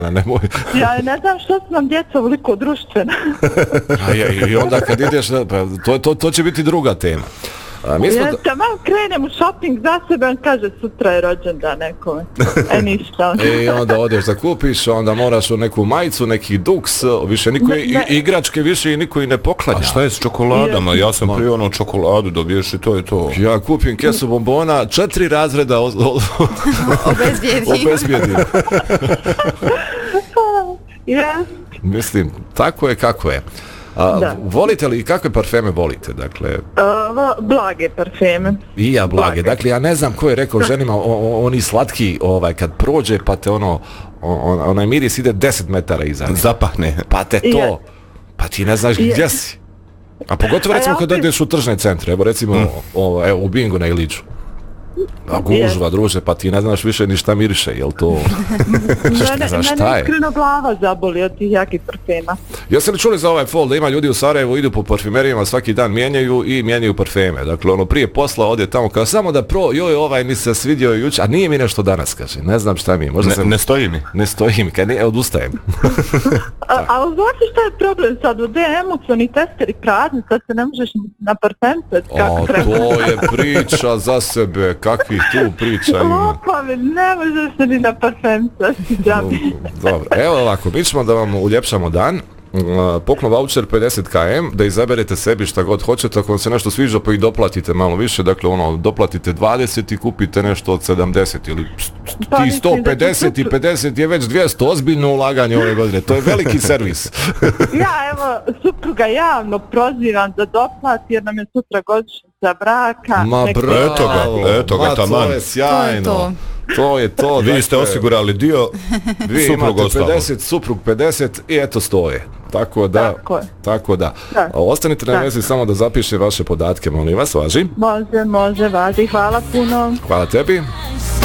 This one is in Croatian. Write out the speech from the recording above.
nemoj. Ja ne znam što su nam djeca ovoliko društvena. I onda kad ideš, to će biti druga tema. Taman krenem u shopping za sebe, on kaže sutra je rođendan nekome. Ništa. I onda odeš da kupiš, onda moraš u neku majicu, neki duks, više niko igračke više i niko i ne poklanja. A šta je s čokoladama? Ja sam prije ono čokoladu dobiješ i to je to. Ja kupim kesu bombona, 4 razreda obezbijedim. Mislim, tako je kako je. Volite li, kakve parfeme volite, dakle? Blage parfeme. I ja blage. Dakle, ja ne znam ko je rekao ženima, oni slatki, kad prođe, pa te onaj miris ide 10 metara iza. Zapahne. Pa te to, pa ti ne znaš gdje si. A pogotovo recimo kad ideš u tržne centre, evo recimo u Bingu na Iliću. A gužva, druže, pa ti ne znaš više ni šta miriše, jel to? Mene iskreno glava zaboli od tih jakih parfema. Jeste li čuli za ovaj fol da ima ljudi u Sarajevu, idu po parfumerijama, svaki dan mijenjaju parfeme. Dakle, ono prije posla ode tamo kao samo da ovaj mi se svidio jučer, a nije mi nešto danas, kaže. Ne znam šta mi je. Ne stoji mi. Ne stoji mi, kad ne, odustajem. A znate šta je problem sad? U DM-u su oni testeri prazni, sad se ne možeš na parfemce. To je priča za sebe. Kakvi tu priča ima? Lopave, ne možeš se ni na parfemce. Dobro, evo ovako, mi ćemo da vam uljepšamo dan. Poklon voucher 50 km, da izaberete sebi šta god hoćete, ako vam se nešto sviđa pa i doplatite malo više, dakle doplatite 20 i kupite nešto od 70 ili ti 150 i 50 je već 200, ozbiljno ulaganje ove godine, to je veliki servis. Ja evo, supruga javno prozivam da doplati jer nam je sutra godišnjica braka. Ma bravo, eto ga taman. To je sjajno. To je to. Vi ste osigurali dio, vi imate 50, suprug 50 i eto stoje. Tako da. Ostanite na vezi samo da zapiše vaše podatke, molim vas, važi? Može, važi. Hvala puno. Hvala tebi.